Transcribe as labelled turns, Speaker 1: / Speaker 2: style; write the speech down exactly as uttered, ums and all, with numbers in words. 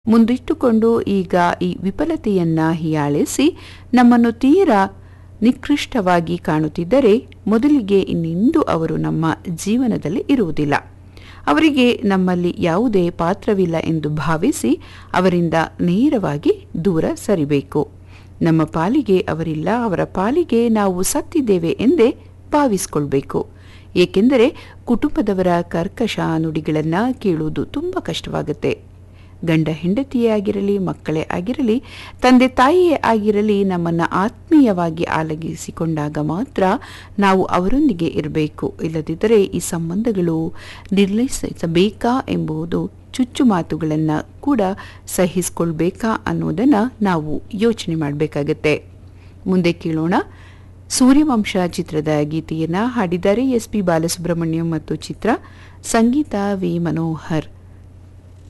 Speaker 1: ಮುಂದಿಟ್ಟುಕೊಂಡು ಈಗ ಈ ವಿಫಲತೆಯನ್ನ ಹೀಯಾಳಿಸಿ ನಮ್ಮನ್ನು ತೀರಾ ನಿಕೃಷ್ಟವಾಗಿ ಕಾಣುತ್ತಿದ್ದರೆ ಮೊದಲಿಗೆ ಇನ್ನೆಂದೂ ಅವರು ನಮ್ಮ ಜೀವನದಲ್ಲಿ ಇರುವುದಿಲ್ಲ. ಅವರಿಗೆ ನಮ್ಮಲ್ಲಿ ಯಾವುದೇ ಪಾತ್ರವಿಲ್ಲ ಎಂದು ಭಾವಿಸಿ ಅವರಿಂದ ನೇರವಾಗಿ ದೂರ ಸರಿಬೇಕು. ನಮ್ಮ ಪಾಲಿಗೆ ಅವರಿಲ್ಲ, ಅವರ ಪಾಲಿಗೆ ನಾವು ಸತ್ತಿದ್ದೇವೆ ಎಂದೇ ಭಾವಿಸಿಕೊಳ್ಬೇಕು. ಏಕೆಂದರೆ ಕುಟುಂಬದವರ ಕರ್ಕಶ ನುಡಿಗಳನ್ನು ಕೇಳುವುದು ತುಂಬ ಕಷ್ಟವಾಗುತ್ತೆ. ಗಂಡ ಹೆಂಡತಿಯೇ ಆಗಿರಲಿ, ಮಕ್ಕಳೇ ಆಗಿರಲಿ, ತಂದೆ ತಾಯಿಯೇ ಆಗಿರಲಿ, ನಮ್ಮನ್ನು ಆತ್ಮೀಯವಾಗಿ ಆಲಗಿಸಿಕೊಂಡಾಗ ಮಾತ್ರ ನಾವು ಅವರೊಂದಿಗೆ ಇರಬೇಕು. ಇಲ್ಲದಿದ್ದರೆ ಈ ಸಂಬಂಧಗಳು ನಿರ್ಲಯಿಸಬೇಕಾ ಎಂಬುದು ಚುಚ್ಚು ಮಾತುಗಳನ್ನು ಕೂಡ ಸಹಿಸಿಕೊಳ್ಬೇಕಾ ಅನ್ನೋದನ್ನು ನಾವು ಯೋಚನೆ ಮಾಡಬೇಕಾಗತ್ತೆ. ಮುಂದೆ ಕೇಳೋಣ. ಸೂರ್ಯವಂಶ ಚಿತ್ರದ ಗೀತೆಯನ್ನು ಹಾಡಿದ್ದಾರೆ ಎಸ್ ಪಿ ಬಾಲಸುಬ್ರಹ್ಮಣ್ಯಂ ಮತ್ತು ಚಿತ್ರ, ಸಂಗೀತ ವಿ ಮನೋಹರ್.